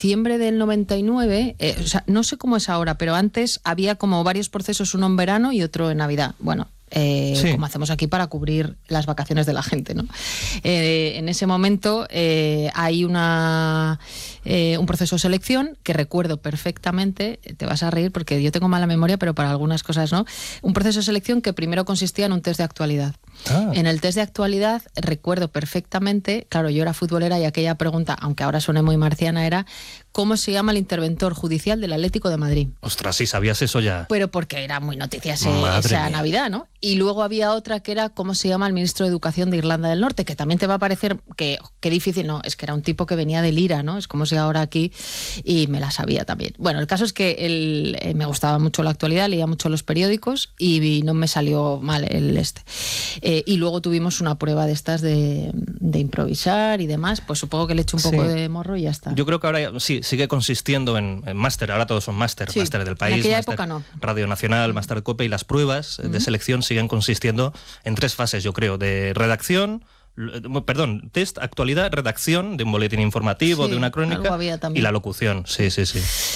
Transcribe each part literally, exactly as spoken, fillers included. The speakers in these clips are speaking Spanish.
septiembre del noventa y nueve, eh, o sea, no sé cómo es ahora, pero antes había como varios procesos, uno en verano y otro en Navidad. Bueno, Eh, sí. como hacemos aquí para cubrir las vacaciones de la gente, ¿no? Eh, en ese momento eh, hay una eh, un proceso de selección que recuerdo perfectamente, te vas a reír porque yo tengo mala memoria, pero para algunas cosas no, un proceso de selección que primero consistía en un test de actualidad. Ah. En el test de actualidad recuerdo perfectamente, claro, yo era futbolera y aquella pregunta, aunque ahora suene muy marciana, era ¿cómo se llama el interventor judicial del Atlético de Madrid? Ostras, sí, sabías eso ya. Pero porque era muy noticia ese, esa mía. Navidad, ¿no? Y luego había otra que era ¿cómo se llama el ministro de Educación de Irlanda del Norte? Que también te va a parecer que, que difícil, no, es que era un tipo que venía del IRA, ¿no? Es como si ahora aquí, y me la sabía también. Bueno, el caso es que el, eh, me gustaba mucho la actualidad, leía mucho los periódicos y, y no me salió mal el este. Eh, y luego tuvimos una prueba de estas de, de improvisar y demás, pues supongo que le eché un poco sí. de morro y ya está. Yo creo que ahora sí, sigue consistiendo en, en máster, ahora todos son máster, sí. máster del país, en aquella máster época no. Radio Nacional, máster de COPE, y las pruebas uh-huh. de selección siguen consistiendo en tres fases, yo creo, de redacción, perdón, test, actualidad, redacción de un boletín informativo, sí, de una crónica y la locución, sí, sí, sí.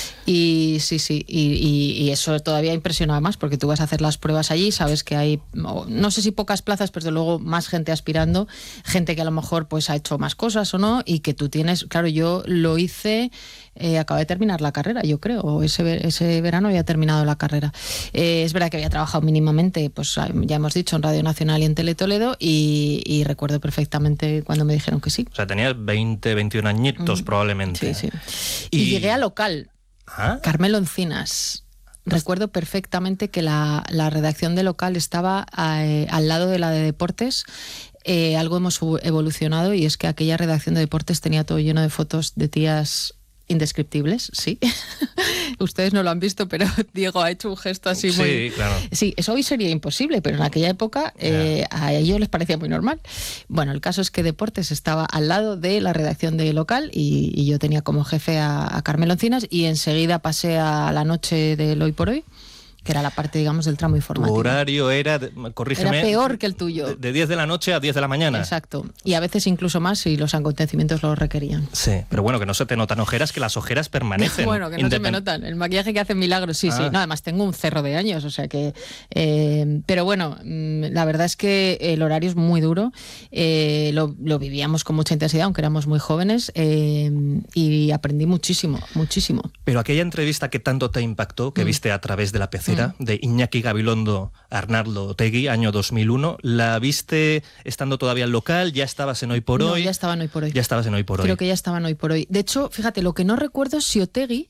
Y sí, sí, y, y, y eso todavía impresionaba más porque tú vas a hacer las pruebas allí, sabes que hay, no sé si pocas plazas, pero desde luego más gente aspirando, gente que a lo mejor pues ha hecho más cosas o no, y que tú tienes, claro, yo lo hice, eh, acabé de terminar la carrera, yo creo, o ese, ese verano había terminado la carrera. Eh, es verdad que había trabajado mínimamente, pues ya hemos dicho, en Radio Nacional y en Tele Toledo, y, y recuerdo perfectamente cuando me dijeron que sí. O sea, tenías veinte, veintiún añitos mm. probablemente. Sí, sí. Y, y llegué a local. ¿Ah? Carmelo Encinas. Recuerdo perfectamente que la, la redacción de local estaba eh, al lado de la de deportes. Eh, algo hemos evolucionado y es que aquella redacción de deportes tenía todo lleno de fotos de tías indescriptibles, sí. Ustedes no lo han visto, pero Diego ha hecho un gesto así sí, muy... Sí, claro. Sí, eso hoy sería imposible, pero en aquella época eh, yeah. a ellos les parecía muy normal. Bueno, el caso es que Deportes estaba al lado de la redacción de local y, y yo tenía como jefe a, a Carmelo Encinas y enseguida pasé a la noche del Hoy por Hoy, que era la parte, digamos, del tramo informativo. Tu horario era, corrígeme... Era peor que el tuyo. De, de diez de la noche a diez de la mañana. Exacto. Y a veces incluso más si los acontecimientos lo requerían. Sí, pero bueno, que no se te notan ojeras, que las ojeras permanecen. Bueno, que no Independ- se me notan. El maquillaje que hace milagros, sí, ah. sí. No, además tengo un cerro de años, o sea que... Eh, pero bueno, la verdad es que el horario es muy duro. Eh, lo, lo vivíamos con mucha intensidad, aunque éramos muy jóvenes, eh, y aprendí muchísimo, muchísimo. Pero aquella entrevista que tanto te impactó, que mm. viste a través de la pecera, de Iñaki Gabilondo a Arnaldo Otegi, año dos mil uno, ¿la viste estando todavía en local? ¿Ya estabas en Hoy por no, Hoy? ya estaba en Hoy por Hoy. Ya estabas en Hoy por Hoy. Creo que ya estaba en Hoy por Hoy. De hecho, fíjate, lo que no recuerdo es si Otegi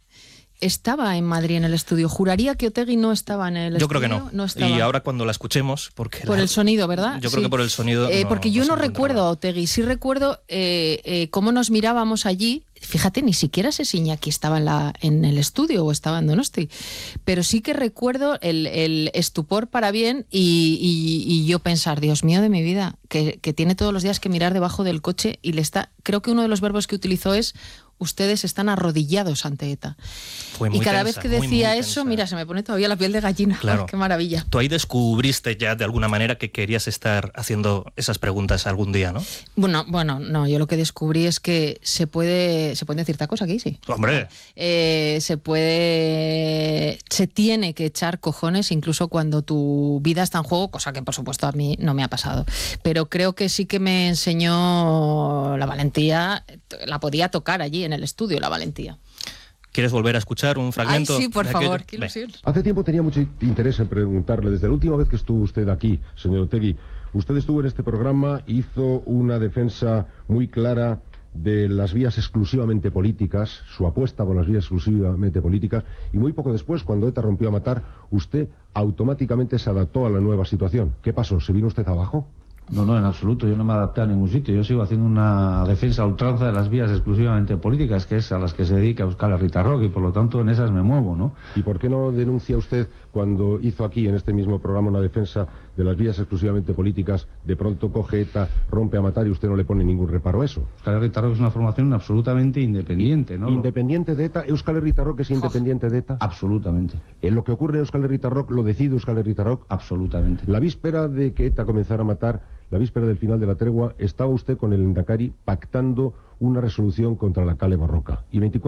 estaba en Madrid en el estudio. Juraría que Otegi no estaba en el yo estudio. Yo creo que no. no estaba. Y ahora cuando la escuchemos... porque Por la... el sonido, ¿verdad? Yo creo sí. que por el sonido... Eh, no, porque yo no, no recuerdo a Otegi. Sí recuerdo eh, eh, cómo nos mirábamos allí. Fíjate, ni siquiera sé si Iñaki estaba en, la, en el estudio o estaba en Donosti. Pero sí que recuerdo el, el estupor para bien y, y, y yo pensar, Dios mío de mi vida, que, que tiene todos los días que mirar debajo del coche y le está... Creo que uno de los verbos que utilizó es... ustedes están arrodillados ante ETA. Fue muy y cada tensa, vez que decía muy, muy eso, tensa. Mira, se me pone todavía la piel de gallina. Claro. ¡Oh, qué maravilla! Tú ahí descubriste ya de alguna manera que querías estar haciendo esas preguntas algún día, ¿no? Bueno, bueno, no, yo lo que descubrí es que se puede, se puede decir tacos aquí, sí. ¡Hombre! Eh, se puede, se tiene que echar cojones incluso cuando tu vida está en juego, cosa que por supuesto a mí no me ha pasado. Pero creo que sí que me enseñó la valentía, la podía tocar allí en el estudio, la valentía. ¿Quieres volver a escuchar un fragmento? Ay, sí, por favor, qué ilusión. Hace tiempo tenía mucho interés en preguntarle, desde la última vez que estuvo usted aquí, señor Otegi, usted estuvo en este programa, hizo una defensa muy clara de las vías exclusivamente políticas, su apuesta por las vías exclusivamente políticas, y muy poco después, cuando ETA rompió a matar, usted automáticamente se adaptó a la nueva situación. ¿Qué pasó? ¿Se vino usted abajo? No, no, en absoluto, yo no me adapté a ningún sitio, yo sigo haciendo una defensa a ultranza de las vías exclusivamente políticas, que es a las que se dedica Euskal Herritar Rock, y por lo tanto en esas me muevo, ¿no? ¿Y por qué no denuncia usted, cuando hizo aquí en este mismo programa una defensa de las vías exclusivamente políticas, de pronto coge ETA, rompe a matar y usted no le pone ningún reparo a eso? Euskal Herritar Rock es una formación absolutamente independiente, ¿no? ¿Independiente de ETA? ¿Euskal Herritar Rock es independiente de ETA? Absolutamente. ¿En lo que ocurre en Euskal Herritar Rock lo decide Euskal Herritar Rock? Absolutamente. La víspera de que ETA comenzara a matar, la víspera del final de la tregua, estaba usted con el Lehendakari pactando una resolución contra la Kale Borroka. Y veinticuatro